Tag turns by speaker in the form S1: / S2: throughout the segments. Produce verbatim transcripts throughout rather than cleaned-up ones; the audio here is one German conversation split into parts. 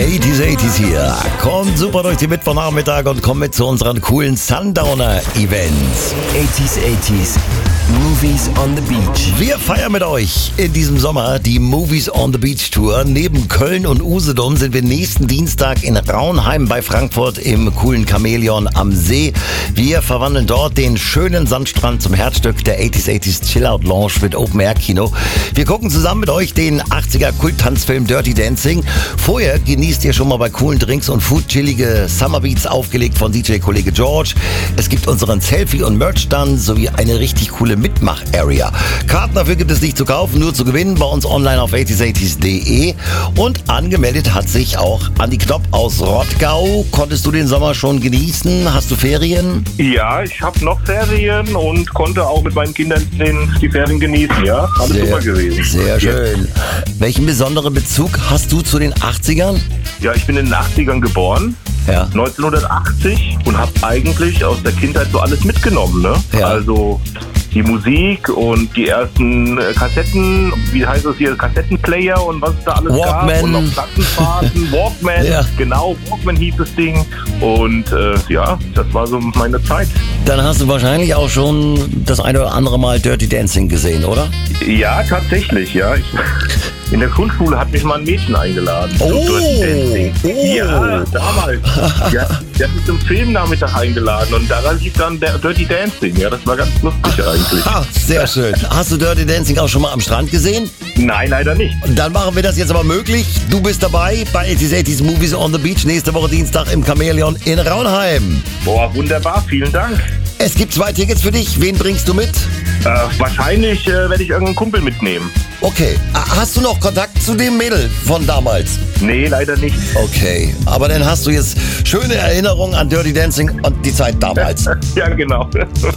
S1: achtziger achtziger hier. Kommt super durch die Mittwochnachmittag und kommt mit zu unseren coolen Sundowner-Events.
S2: achtziger achtziger Movies on the Beach.
S1: Wir feiern mit euch in diesem Sommer die Movies on the Beach Tour. Neben Köln und Usedom sind wir nächsten Dienstag in Raunheim bei Frankfurt im coolen Chamäleon am See. Wir verwandeln dort den schönen Sandstrand zum Herzstück der achtziger achtziger Chill-Out Lounge mit Open-Air-Kino. Wir gucken zusammen mit euch den achtziger Kult-Tanzfilm Dirty Dancing. Vorher genießt ihr schon mal bei coolen Drinks und Food chillige Summerbeats aufgelegt von D J-Kollege George. Es gibt unseren Selfie- und Merch-Stand sowie eine richtig coole Mitmach-Area. Karten dafür gibt es nicht zu kaufen, nur zu gewinnen bei uns online auf achtziger achtziger punkt de. Und angemeldet hat sich auch Andi Knopp aus Rottgau. Konntest du den Sommer schon genießen? Hast du Ferien?
S3: Ja, ich habe noch Ferien und konnte auch mit meinen Kindern den, die Ferien genießen. Ja, alles
S1: Sehr,
S3: super gewesen.
S1: Sehr schön. Welchen besonderen Bezug hast du zu den achtzigern?
S3: Ja, ich bin in den achtzigern geboren.
S1: Ja.
S3: neunzehnhundertachtzig und habe eigentlich aus der Kindheit so alles mitgenommen. Ne?
S1: Ja.
S3: Also die Musik und die ersten äh, Kassetten, wie heißt das hier, Kassettenplayer und was es da alles
S1: Walkman.
S3: gab. Und noch Plattenfahrten, Walkman,
S1: Ja.
S3: genau, Walkman hieß das Ding. Und äh, ja, das war so meine Zeit.
S1: Dann hast du wahrscheinlich auch schon das eine oder andere Mal Dirty Dancing gesehen, oder?
S3: Ja, tatsächlich, ja. Ich, in der Grundschule hat mich mal ein Mädchen eingeladen.
S1: Oh,
S3: zum Dirty Dancing.
S1: oh.
S3: Ja, damals. Ja, die hat mich zum Filmnachmittag eingeladen und daran lief dann der Dirty Dancing. Ja, das war ganz lustig eigentlich.
S1: Ha, sehr schön. Hast du Dirty Dancing auch schon mal am Strand gesehen?
S3: Nein, leider nicht.
S1: Dann machen wir das jetzt aber möglich. Du bist dabei bei achtziger achtziger Movies on the Beach nächste Woche Dienstag im Chamäleon in Raunheim.
S3: Boah, wunderbar, vielen Dank.
S1: Es gibt zwei Tickets für dich. Wen bringst du mit?
S3: Äh, wahrscheinlich äh, werde ich irgendeinen Kumpel mitnehmen.
S1: Okay. Hast du noch Kontakt zu dem Mädel von damals?
S3: Nee, leider nicht.
S1: Okay. Aber dann hast du jetzt schöne Erinnerungen an Dirty Dancing und die Zeit damals.
S3: Ja, genau.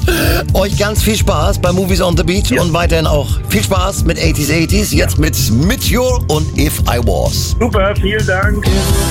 S1: Euch ganz viel Spaß bei Movies on the Beach
S3: Ja.
S1: und weiterhin auch viel Spaß mit achtziger achtziger. Jetzt mit Meteor und If I Was.
S3: Super, vielen Dank.